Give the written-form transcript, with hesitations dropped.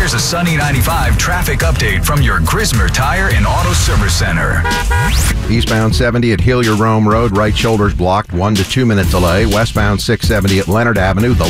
Here's a Sunny 95 traffic update from your Grismer Tire and Auto Service Center. Eastbound 70 at Hillier Rome Road, right shoulder's blocked, 1 to 2 minute delay. Westbound 670 at Leonard Avenue, the